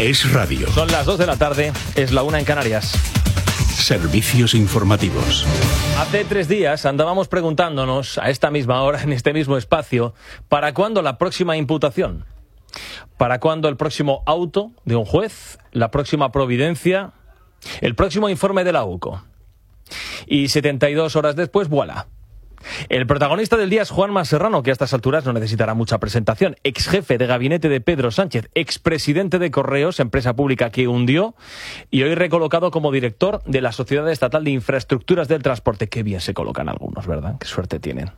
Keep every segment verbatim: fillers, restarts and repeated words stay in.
Es radio. Son las dos de la tarde, es la una en Canarias. Servicios informativos. Hace tres días andábamos preguntándonos, a esta misma hora, en este mismo espacio, ¿para cuándo la próxima imputación? ¿Para cuándo el próximo auto de un juez? ¿La próxima providencia? ¿El próximo informe de la U C O? Y setenta y dos horas después, ¡voilà! El protagonista del día es Juanma Serrano, que a estas alturas no necesitará mucha presentación. Ex jefe de gabinete de Pedro Sánchez, expresidente de Correos, empresa pública que hundió, y hoy recolocado como director de la Sociedad Estatal de Infraestructuras del Transporte. Qué bien se colocan algunos, ¿verdad? Qué suerte tienen.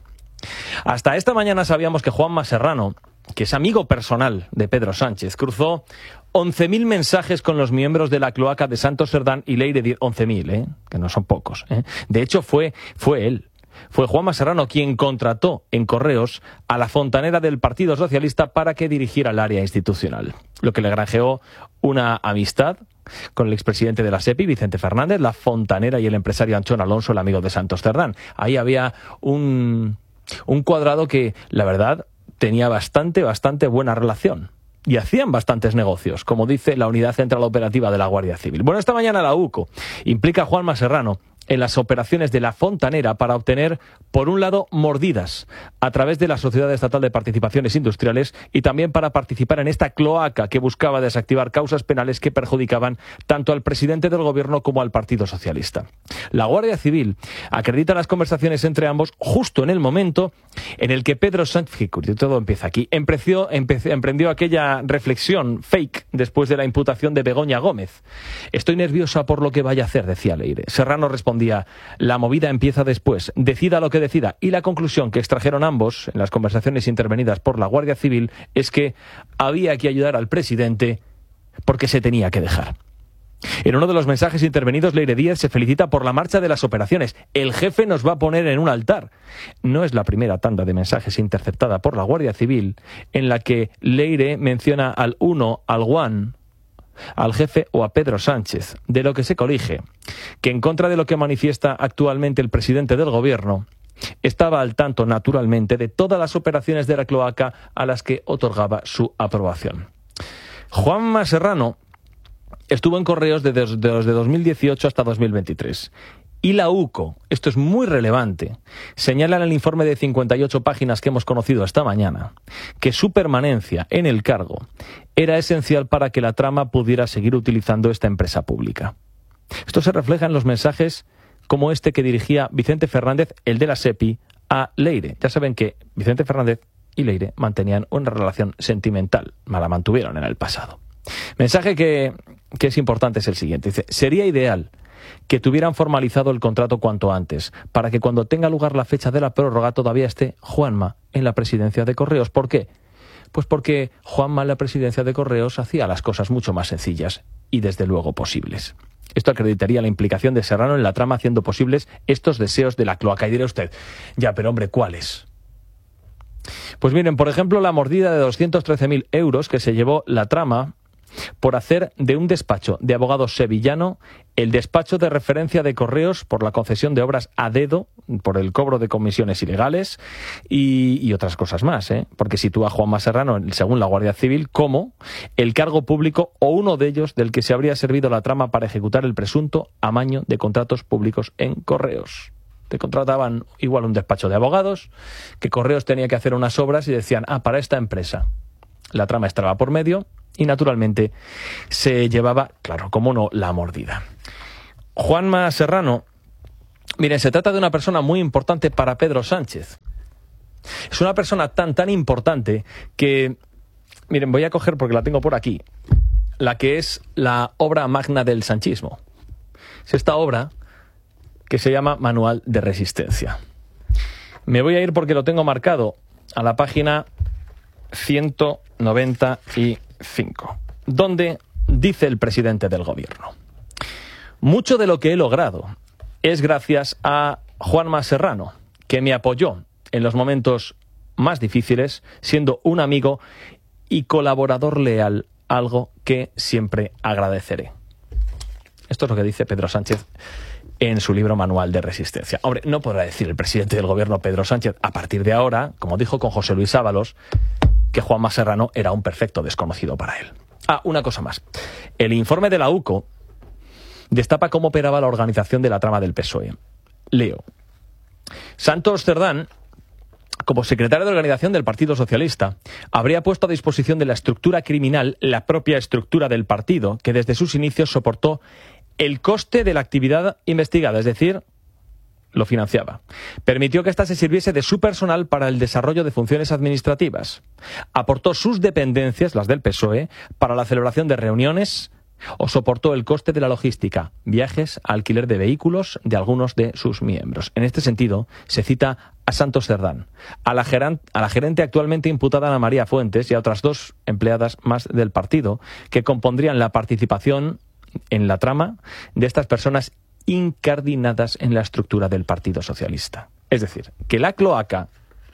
Hasta esta mañana sabíamos que Juanma Serrano, que es amigo personal de Pedro Sánchez, cruzó once mil mensajes con los miembros de la cloaca de Santos Cerdán y Leire. once mil, ¿eh? Que no son pocos, ¿eh? De hecho, fue, fue él. Fue Juanma Serrano quien contrató en Correos a la fontanera del Partido Socialista para que dirigiera el área institucional, lo que le granjeó una amistad con el expresidente de la SEPI, Vicente Fernández, la fontanera y el empresario Anchón Alonso, el amigo de Santos Cerdán. Ahí había un, un cuadrado que, la verdad, tenía bastante, bastante buena relación. Y hacían bastantes negocios, como dice la Unidad Central Operativa de la Guardia Civil. Bueno, esta mañana la U C O implica a Juanma Serrano en las operaciones de la fontanera para obtener, por un lado, mordidas a través de la Sociedad Estatal de Participaciones Industriales y también para participar en esta cloaca que buscaba desactivar causas penales que perjudicaban tanto al presidente del gobierno como al Partido Socialista. La Guardia Civil acredita las conversaciones entre ambos justo en el momento en el que Pedro Sánchez, que todo empieza aquí, emprendió, emprendió aquella reflexión fake después de la imputación de Begoña Gómez. Estoy nerviosa por lo que vaya a hacer, decía Leire. Serrano respondió: día. La movida empieza después, decida lo que decida. Y la conclusión que extrajeron ambos en las conversaciones intervenidas por la Guardia Civil es que había que ayudar al presidente porque se tenía que dejar. En uno de los mensajes intervenidos, Leire Díaz se felicita por la marcha de las operaciones. El jefe nos va a poner en un altar. No es la primera tanda de mensajes interceptada por la Guardia Civil en la que Leire menciona al uno, al one, al jefe o a Pedro Sánchez, de lo que se colige que, en contra de lo que manifiesta actualmente el presidente del gobierno, estaba al tanto naturalmente de todas las operaciones de la cloaca a las que otorgaba su aprobación. Juanma Serrano estuvo en Correos desde de dos mil dieciocho hasta dos mil veintitrés. Y la U C O, esto es muy relevante, señala en el informe de cincuenta y ocho páginas que hemos conocido esta mañana, que su permanencia en el cargo era esencial para que la trama pudiera seguir utilizando esta empresa pública. Esto se refleja en los mensajes como este que dirigía Vicente Fernández, el de la SEPI, a Leire. Ya saben que Vicente Fernández y Leire mantenían una relación sentimental, la mantuvieron en el pasado. Mensaje que, que es importante es el siguiente. Dice: sería ideal que tuvieran formalizado el contrato cuanto antes, para que cuando tenga lugar la fecha de la prórroga todavía esté Juanma en la presidencia de Correos. ¿Por qué? Pues porque Juanma en la presidencia de Correos hacía las cosas mucho más sencillas y desde luego posibles. Esto acreditaría la implicación de Serrano en la trama, haciendo posibles estos deseos de la cloaca. Y dirá usted: ya, pero hombre, ¿cuáles? Pues miren, por ejemplo, la mordida de doscientos trece mil euros que se llevó la trama por hacer de un despacho de abogados sevillano el despacho de referencia de Correos por la concesión de obras a dedo, por el cobro de comisiones ilegales y, y otras cosas más, ¿eh? Porque sitúa a Juanma Serrano, según la Guardia Civil, como el cargo público o uno de ellos del que se habría servido la trama para ejecutar el presunto amaño de contratos públicos en Correos. Te contrataban igual un despacho de abogados, que Correos tenía que hacer unas obras y decían: ah, para esta empresa. La trama estaba por medio y, naturalmente, se llevaba, claro, cómo no, la mordida. Juanma Serrano, miren, se trata de una persona muy importante para Pedro Sánchez. Es una persona tan, tan importante que, miren, voy a coger, porque la tengo por aquí, la que es la obra magna del sanchismo. Es esta obra que se llama Manual de Resistencia. Me voy a ir, porque lo tengo marcado, a la página ciento noventa y cinco, donde dice el presidente del gobierno: mucho de lo que he logrado es gracias a Juanma Serrano, que me apoyó en los momentos más difíciles, siendo un amigo y colaborador leal, algo que siempre agradeceré. Esto es lo que dice Pedro Sánchez en su libro Manual de Resistencia. Hombre, no podrá decir el presidente del gobierno, Pedro Sánchez, a partir de ahora, como dijo con José Luis Ábalos, que Juanma Serrano era un perfecto desconocido para él. Ah, una cosa más. El informe de la U C O destapa cómo operaba la organización de la trama del P S O E. Leo. Santos Cerdán, como secretario de organización del Partido Socialista, habría puesto a disposición de la estructura criminal la propia estructura del partido, que desde sus inicios soportó el coste de la actividad investigada, es decir, lo financiaba. Permitió que ésta se sirviese de su personal para el desarrollo de funciones administrativas. Aportó sus dependencias, las del P S O E, para la celebración de reuniones, o soportó el coste de la logística, viajes, alquiler de vehículos de algunos de sus miembros. En este sentido, se cita a Santos Cerdán, a la, geran, a la gerente actualmente imputada Ana María Fuentes y a otras dos empleadas más del partido, que compondrían la participación en la trama de estas personas incardinadas en la estructura del Partido Socialista. Es decir, que la cloaca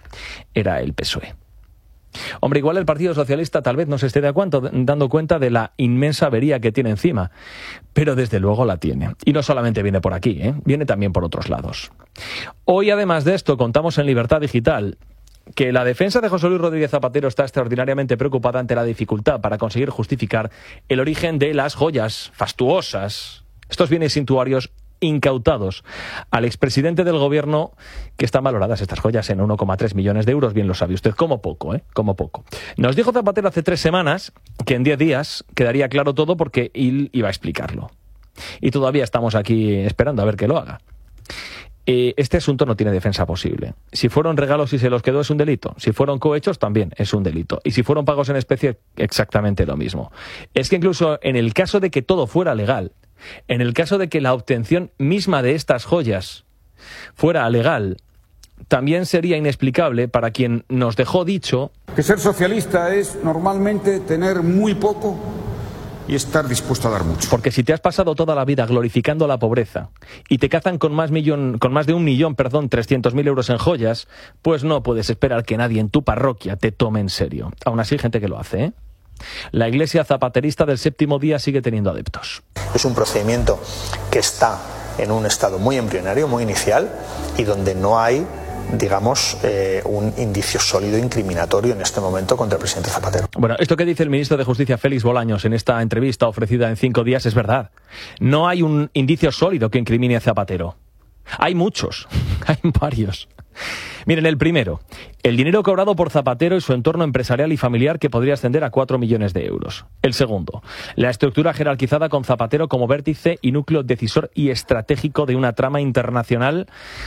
era el P S O E. Hombre, igual el Partido Socialista tal vez no se esté de acuerdo, dando cuenta de la inmensa avería que tiene encima, pero desde luego la tiene. Y no solamente viene por aquí, ¿eh? Viene también por otros lados. Hoy, además de esto, contamos en Libertad Digital que la defensa de José Luis Rodríguez Zapatero está extraordinariamente preocupada ante la dificultad para conseguir justificar el origen de las joyas fastuosas, estos bienes suntuarios incautados al expresidente del gobierno, que están valoradas estas joyas en uno coma tres millones de euros, bien lo sabe usted, como poco, ¿eh? Como poco. Nos dijo Zapatero hace tres semanas que en diez días quedaría claro todo porque él iba a explicarlo. Y todavía estamos aquí esperando a ver que lo haga. Eh, este asunto no tiene defensa posible. Si fueron regalos y se los quedó es un delito. Si fueron cohechos también es un delito. Y si fueron pagos en especie, exactamente lo mismo. Es que incluso en el caso de que todo fuera legal, en el caso de que la obtención misma de estas joyas fuera legal, también sería inexplicable para quien nos dejó dicho que ser socialista es normalmente tener muy poco y estar dispuesto a dar mucho. Porque si te has pasado toda la vida glorificando la pobreza y te cazan con más, millón, con más de un millón, perdón, trescientos mil euros en joyas, pues no puedes esperar que nadie en tu parroquia te tome en serio. Aún así hay gente que lo hace, ¿eh? La iglesia zapaterista del séptimo día sigue teniendo adeptos. Es un procedimiento que está en un estado muy embrionario, muy inicial, y donde no hay, digamos, eh, un indicio sólido incriminatorio en este momento contra el presidente Zapatero. Bueno, esto que dice el ministro de Justicia, Félix Bolaños, en esta entrevista ofrecida en cinco días es verdad. No hay un indicio sólido que incrimine a Zapatero. Hay muchos, hay varios. Miren, el primero, el dinero cobrado por Zapatero y su entorno empresarial y familiar, que podría ascender a cuatro millones de euros. El segundo, la estructura jerarquizada con Zapatero como vértice y núcleo decisor y estratégico de una trama internacional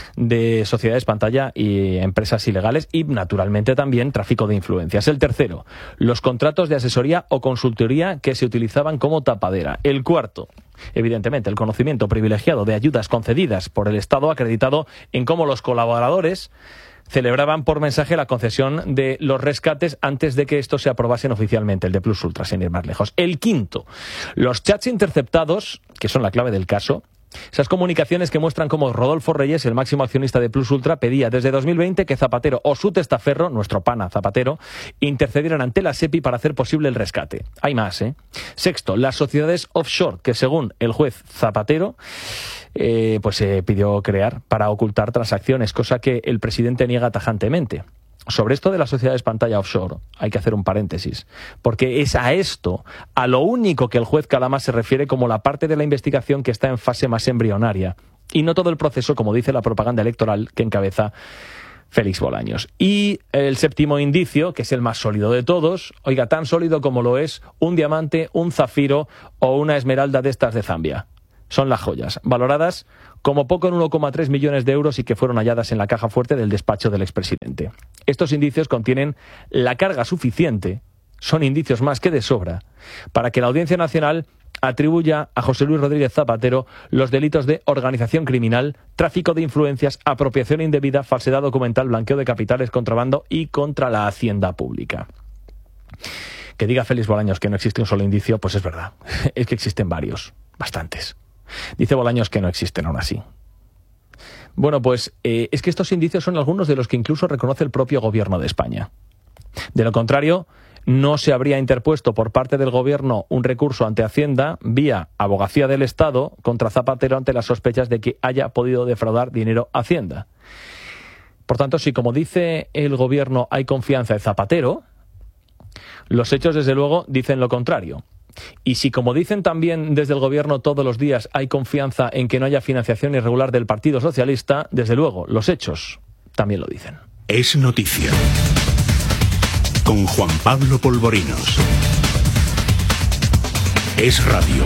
de sociedades pantalla y empresas ilegales y, naturalmente, también tráfico de influencias. El tercero, los contratos de asesoría o consultoría que se utilizaban como tapadera. El cuarto, evidentemente, el conocimiento privilegiado de ayudas concedidas por el Estado acreditado en cómo los colaboradores celebraban por mensaje la concesión de los rescates antes de que estos se aprobasen oficialmente, el de Plus Ultra, sin ir más lejos. El quinto, los chats interceptados, que son la clave del caso, esas comunicaciones que muestran cómo Rodolfo Reyes, el máximo accionista de Plus Ultra, pedía desde dos mil veinte que Zapatero o su testaferro, nuestro pana Zapatero, intercedieran ante la SEPI para hacer posible el rescate. Hay más, ¿eh? Sexto, las sociedades offshore, que según el juez Zapatero, eh, pues se eh, pidió crear para ocultar transacciones, cosa que el presidente niega tajantemente. Sobre esto de las sociedades pantalla offshore hay que hacer un paréntesis, porque es a esto, a lo único que el juez Calama se refiere como la parte de la investigación que está en fase más embrionaria, y no todo el proceso, como dice la propaganda electoral que encabeza Félix Bolaños. Y el séptimo indicio, que es el más sólido de todos, oiga, tan sólido como lo es un diamante, un zafiro o una esmeralda de estas de Zambia. Son las joyas, valoradas como poco en uno coma tres millones de euros y que fueron halladas en la caja fuerte del despacho del expresidente. Estos indicios contienen la carga suficiente, son indicios más que de sobra, para que la Audiencia Nacional atribuya a José Luis Rodríguez Zapatero los delitos de organización criminal, tráfico de influencias, apropiación indebida, falsedad documental, blanqueo de capitales, contrabando y contra la hacienda pública. Que diga Félix Bolaños que no existe un solo indicio, pues es verdad, es que existen varios, bastantes. Dice Bolaños que no existen aún así. Bueno, pues eh, es que estos indicios son algunos de los que incluso reconoce el propio gobierno de España. De lo contrario, no se habría interpuesto por parte del gobierno un recurso ante Hacienda vía Abogacía del Estado contra Zapatero ante las sospechas de que haya podido defraudar dinero a Hacienda. Por tanto, si como dice el gobierno hay confianza en Zapatero, los hechos desde luego dicen lo contrario. Y si, como dicen también desde el gobierno todos los días, hay confianza en que no haya financiación irregular del Partido Socialista, desde luego, los hechos también lo dicen. Es noticia. Con Juan Pablo Polvorinos. Es radio.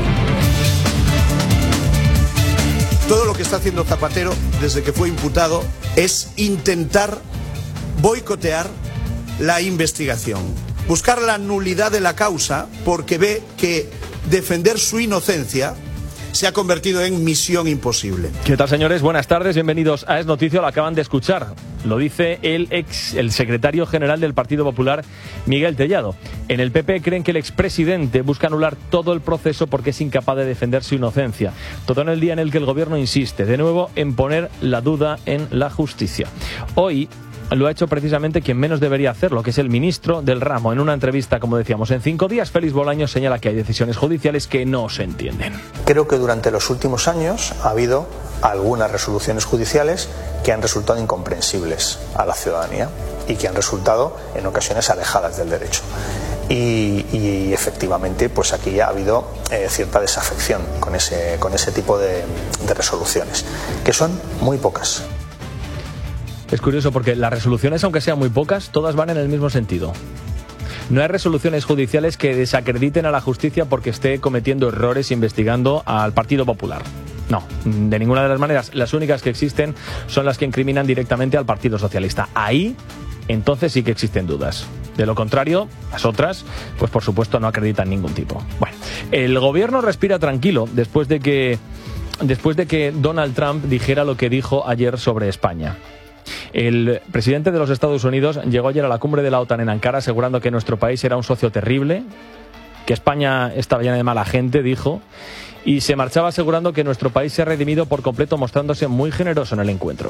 Todo lo que está haciendo Zapatero desde que fue imputado es intentar boicotear la investigación, buscar la nulidad de la causa porque ve que defender su inocencia se ha convertido en misión imposible. ¿Qué tal, señores? Buenas tardes, bienvenidos a Es Noticia, lo acaban de escuchar. Lo dice el ex, el secretario general del Partido Popular, Miguel Tellado. En el P P creen que el expresidente busca anular todo el proceso porque es incapaz de defender su inocencia. Todo en el día en el que el gobierno insiste, de nuevo, en poner la duda en la justicia. Hoy lo ha hecho precisamente quien menos debería hacerlo, que es el ministro del ramo. En una entrevista, como decíamos, en cinco días, Félix Bolaños señala que hay decisiones judiciales que no se entienden. Creo que durante los últimos años ha habido algunas resoluciones judiciales que han resultado incomprensibles a la ciudadanía y que han resultado en ocasiones alejadas del derecho. Y, y efectivamente, pues aquí ha habido eh, cierta desafección con ese, con ese tipo de, de resoluciones, que son muy pocas. Es curioso porque las resoluciones, aunque sean muy pocas, todas van en el mismo sentido. No hay resoluciones judiciales que desacrediten a la justicia porque esté cometiendo errores investigando al Partido Popular. No, de ninguna de las maneras. Las únicas que existen son las que incriminan directamente al Partido Socialista. Ahí, entonces sí que existen dudas. De lo contrario, las otras, pues por supuesto no acreditan ningún tipo. Bueno, el gobierno respira tranquilo después de que, después de que Donald Trump dijera lo que dijo ayer sobre España. El presidente de los Estados Unidos llegó ayer a la cumbre de la OTAN en Ankara asegurando que nuestro país era un socio terrible, que España estaba llena de mala gente, dijo, y se marchaba asegurando que nuestro país se ha redimido por completo, mostrándose muy generoso en el encuentro.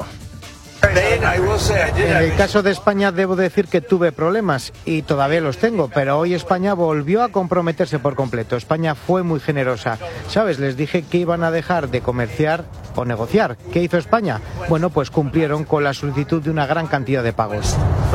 En el caso de España debo decir que tuve problemas y todavía los tengo, pero hoy España volvió a comprometerse por completo. España fue muy generosa. ¿Sabes? Les dije que iban a dejar de comerciar o negociar. ¿Qué hizo España? Bueno, pues cumplieron con la solicitud de una gran cantidad de pagos.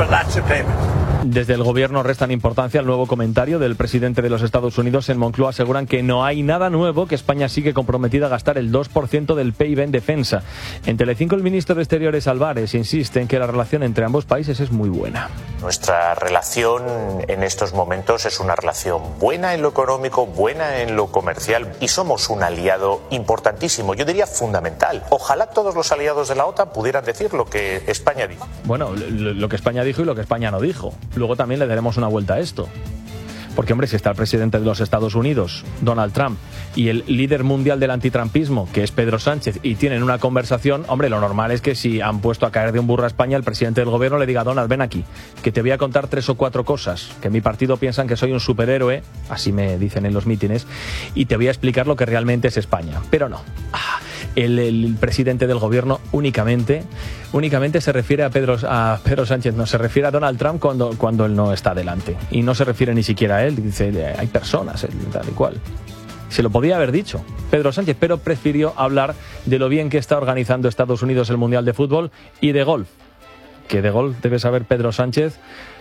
Desde el gobierno restan importancia al nuevo comentario del presidente de los Estados Unidos. En Moncloa aseguran que no hay nada nuevo, que España sigue comprometida a gastar el dos por ciento del P I B en defensa. En Telecinco, el ministro de Exteriores, Álvarez, insiste en que la relación entre ambos países es muy buena. Nuestra relación en estos momentos es una relación buena en lo económico, buena en lo comercial y somos un aliado importantísimo, yo diría fundamental. Ojalá todos los aliados de la OTAN pudieran decir lo que España dijo. Bueno, lo que España dijo y lo que España no dijo. Luego también le daremos una vuelta a esto. Porque, hombre, si está el presidente de los Estados Unidos, Donald Trump, y el líder mundial del antitrampismo, que es Pedro Sánchez, y tienen una conversación, hombre, lo normal es que si han puesto a caer de un burro a España, el presidente del gobierno le diga: Donald, ven aquí, que te voy a contar tres o cuatro cosas, que en mi partido piensan que soy un superhéroe, así me dicen en los mítines, y te voy a explicar lo que realmente es España. Pero no. Ah, el, el presidente del gobierno únicamente, únicamente se refiere a Pedro, a Pedro Sánchez, no, se refiere a Donald Trump cuando, cuando él no está delante. Y no se refiere ni siquiera a él, dice, hay personas, tal y cual. Se lo podía haber dicho Pedro Sánchez, pero prefirió hablar de lo bien que está organizando Estados Unidos el Mundial de Fútbol y de golf. Que de golf debe saber Pedro Sánchez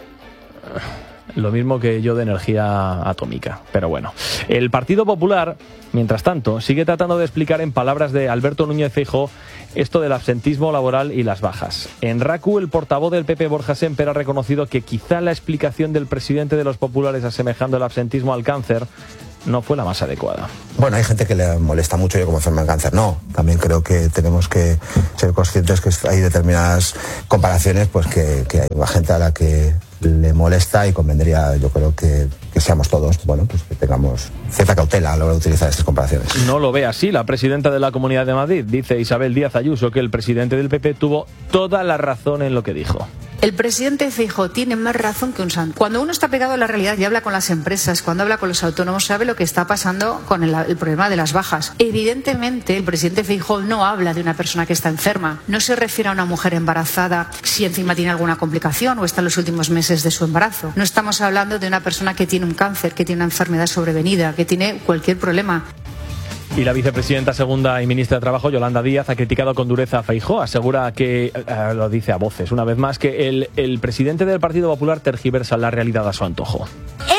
lo mismo que yo de energía atómica. Pero bueno, el Partido Popular, mientras tanto, sigue tratando de explicar en palabras de Alberto Núñez Feijóo esto del absentismo laboral y las bajas. En RACU, el portavoz del P P, Borja Sémper, ha reconocido que quizá la explicación del presidente de los populares asemejando el absentismo al cáncer no fue la más adecuada. Bueno, hay gente que le molesta mucho yo como enferma de cáncer. No, también creo que tenemos que ser conscientes que hay determinadas comparaciones, pues que, que hay gente a la que le molesta y convendría, yo creo que, que seamos todos, bueno, pues que tengamos cierta cautela a la hora de utilizar estas comparaciones. No lo ve así la presidenta de la Comunidad de Madrid. Dice Isabel Díaz Ayuso que el presidente del P P tuvo toda la razón en lo que dijo. El presidente Feijóo tiene más razón que un santo. Cuando uno está pegado a la realidad y habla con las empresas, cuando habla con los autónomos, sabe lo que está pasando con el, el problema de las bajas. Evidentemente, el presidente Feijóo no habla de una persona que está enferma. No se refiere a una mujer embarazada si encima tiene alguna complicación o está en los últimos meses de su embarazo. No estamos hablando de una persona que tiene un cáncer, que tiene una enfermedad sobrevenida, que tiene cualquier problema. Y la vicepresidenta segunda y ministra de Trabajo, Yolanda Díaz, ha criticado con dureza a Feijóo. Asegura que, eh, lo dice a voces una vez más, que el, el presidente del Partido Popular tergiversa la realidad a su antojo.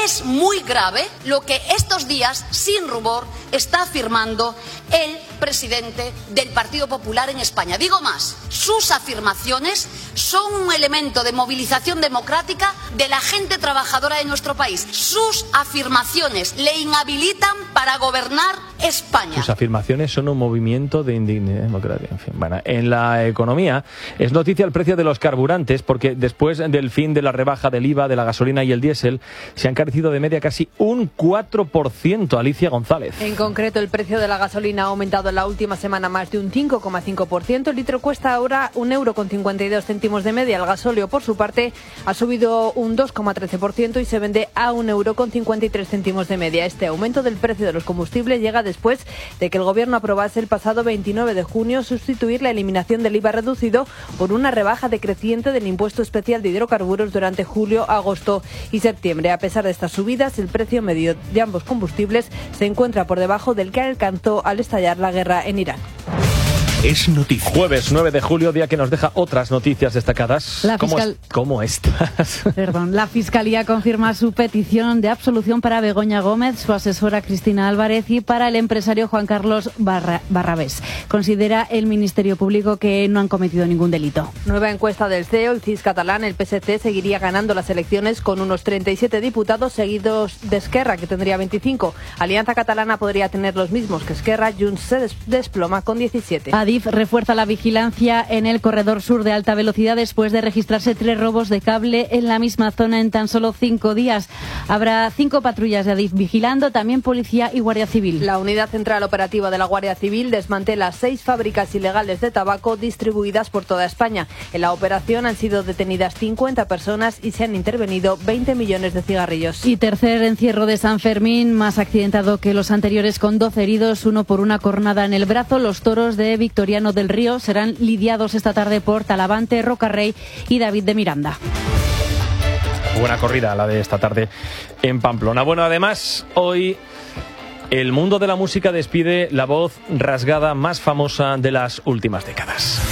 es muy grave lo que estos días, sin rubor, está afirmando el presidente del Partido Popular en España. Digo más, sus afirmaciones son un elemento de movilización democrática de la gente trabajadora de nuestro país. Sus afirmaciones le inhabilitan para gobernar España. Sus afirmaciones son un movimiento de indignidad democrática. En fin, bueno, en la economía es noticia el precio de los carburantes, porque después del fin de la rebaja del I V A de la gasolina y el diésel se han encarecido de media casi un cuatro por ciento. Alicia González. En concreto, el precio de la gasolina ha aumentado en la última semana más de un cinco coma cinco por ciento. El litro cuesta ahora un euro con cincuenta y dos céntimos de media. El gasóleo, por su parte, ha subido un dos coma trece por ciento y se vende a un euro con cincuenta y tres céntimos de media. Este aumento del precio de los combustibles llega después de que el Gobierno aprobase el pasado veintinueve de junio sustituir la eliminación del I V A reducido por una rebaja decreciente del impuesto especial de hidrocarburos durante julio, agosto y septiembre. A pesar de estas subidas, el precio medio de ambos combustibles se encuentra por debajo del que alcanzó al estallar la guerra en Irán. Es noticia. Jueves nueve de julio, día que nos deja otras noticias destacadas. La ¿Cómo, fiscal... es... ¿Cómo estás? Perdón. La Fiscalía confirma su petición de absolución para Begoña Gómez, su asesora Cristina Álvarez y para el empresario Juan Carlos Barra... Barrabés. Considera el Ministerio Público que no han cometido ningún delito. Nueva encuesta del C E O, el C I S catalán, el P S C seguiría ganando las elecciones con unos treinta y siete diputados, seguidos de Esquerra, que tendría veinticinco. Alianza Catalana podría tener los mismos que Esquerra. Junts se des... desploma con diecisiete. Adif refuerza la vigilancia en el corredor sur de alta velocidad después de registrarse tres robos de cable en la misma zona en tan solo cinco días. Habrá cinco patrullas de Adif vigilando, también policía y Guardia Civil. La Unidad Central Operativa de la Guardia Civil desmantela seis fábricas ilegales de tabaco distribuidas por toda España. En la operación han sido detenidas cincuenta personas y se han intervenido veinte millones de cigarrillos. Y tercer encierro de San Fermín, más accidentado que los anteriores, con doce heridos, uno por una cornada en el brazo. Los toros de Victoria del Río serán lidiados esta tarde por Talavante, Rocarrey y David de Miranda. Buena corrida la de esta tarde en Pamplona. Bueno, además, hoy el mundo de la música despide la voz rasgada más famosa de las últimas décadas.